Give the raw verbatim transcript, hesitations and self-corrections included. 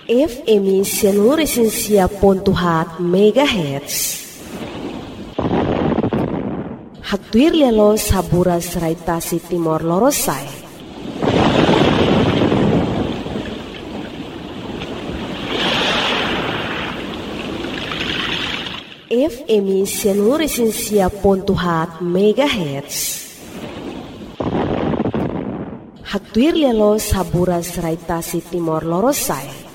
F M Sianuresensia Pontuhat Megahertz. Haktuir lialo saburas raitasi Timor Lorosai. F M Sianuresensia Pontuhat Megahertz. Haktuir lialo saburas raitasi Timor Lorosai.